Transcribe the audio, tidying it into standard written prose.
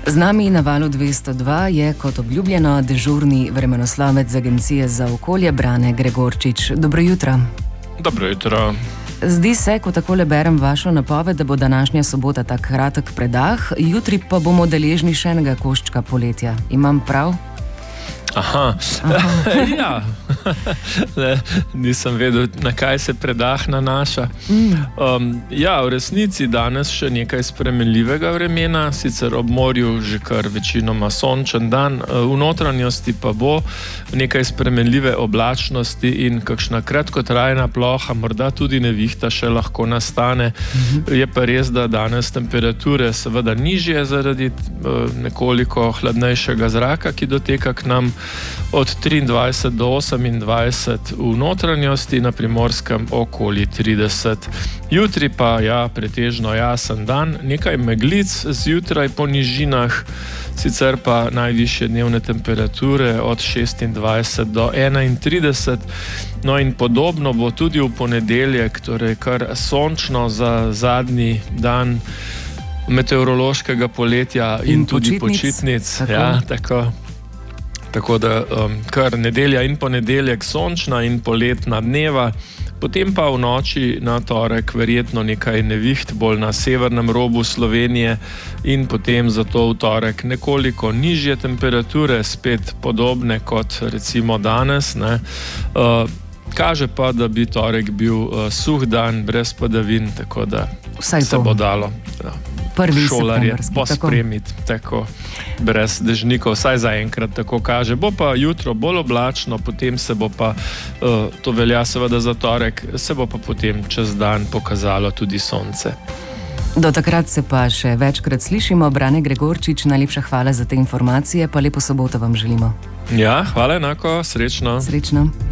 Z nami na valu 202 je kot obljubljeno dežurni vremenoslovec z Agencije za okolje Brane Gregorčič. Dobro jutro. Dobro jutro. Zdi se, ko takole berem vašo napoved, da bo današnja sobota tak kratek predah, jutri pa bomo deležni še enega koščka poletja. Imam prav? Aha. Ja. Nisem vedel, na kaj se predah nanaša. Ja, v resnici danes še nekaj spremenljivega vremena, sicer ob morju že kar večinoma sončen dan, v notranjosti pa bo nekaj spremenljive oblačnosti in kakšna kratkotrajna ploha, morda tudi nevihta še lahko nastane. Je pa res, da danes temperature seveda nižje zaradi nekoliko hladnejšega zraka, ki doteka k nam, od 23 do 28 v notranjosti, na Primorskem okoli 30. Jutri pa pretežno jasen dan, nekaj meglic zjutraj po nižinah, sicer pa najvišje dnevne temperature od 26 do 31. No in podobno bo tudi v ponedeljek, torej kar sončno za zadnji dan meteorološkega poletja in tudi počitnic. Ja, tako da kar nedelja in ponedeljek sončna in poletna dneva, potem pa v noči na torek verjetno nekaj neviht bolj na severnem robu Slovenije in potem zato v torek nekoliko nižje temperature, spet podobne kot recimo danes, ne. Kaže pa, da bi torek bil suh dan, brez padavin, tako da se bo dalo šolarje pospremiti tako brez dežnikov, vsaj zaenkrat tako kaže. Bo pa jutro bolj oblačno, potem se bo pa, to velja seveda za torek, se bo pa potem čez dan pokazalo tudi sonce. Do takrat se pa še večkrat slišimo. Brane Gregorčič, najlepša hvala za te informacije, pa lepo soboto vam želimo. Ja, hvala enako, srečno. Srečno.